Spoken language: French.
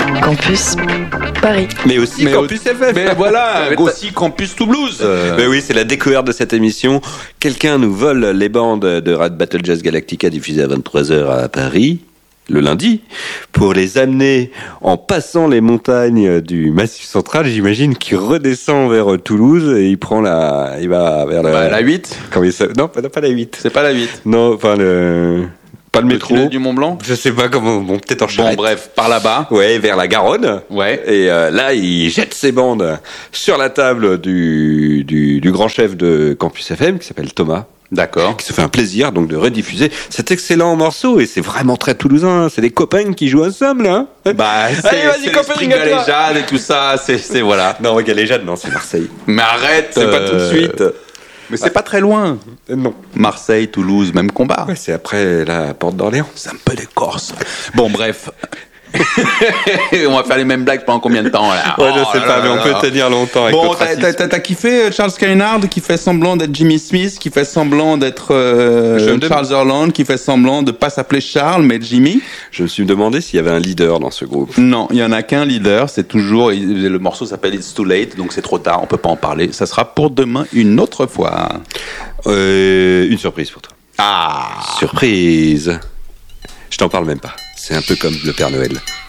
Campus Paris. Mais aussi Campus FM. Mais voilà, aussi Campus Toulouse. Mais oui, c'est la découverte de cette émission. Quelqu'un nous vole les bandes de Rad Battle Jazz Galactica diffusées à 23h à Paris, le lundi, pour les amener en passant les montagnes du Massif Central. J'imagine qu'il redescend vers Toulouse et il va vers la 8. Comment il s'appelle ? Non, pas la 8. C'est pas la 8. Non, enfin pas le métro. Tunnel du Mont Blanc. Je sais pas comment. Bon, peut-être en charrette. Bon, bref, par là-bas. Ouais, vers la Garonne. Ouais. Et là, il jette ses bandes sur la table du grand chef de Campus FM, qui s'appelle Thomas. D'accord. Qui se fait un plaisir donc de rediffuser cet excellent morceau, et c'est vraiment très toulousain. C'est des copains qui jouent ensemble, hein. Bah, allez, vas-y, copain, Galéjade et tout ça, c'est voilà. Non, Galéjade, non, c'est Marseille. Mais arrête, c'est pas tout de suite. Mais c'est pas très loin. Non. Marseille, Toulouse, même combat. Ouais, c'est après la Porte d'Orléans. C'est un peu des Corses. Bon, bref. On va faire les mêmes blagues pendant combien de temps là? Ouais, je sais pas, mais on peut tenir longtemps avec bon, notre t'as kiffé Charles Kainard qui fait semblant d'être Jimmy Smith, qui fait semblant d'être Charles Orland, qui fait semblant de pas s'appeler Charles mais Jimmy. Je me suis demandé s'il y avait un leader dans ce groupe. Non, il y en a qu'un leader. C'est toujours le morceau s'appelle It's Too Late, donc c'est trop tard, on peut pas en parler. Ça sera pour demain une autre fois. Une surprise pour toi. Ah, surprise. Je t'en parle même pas. C'est un peu comme le Père Noël.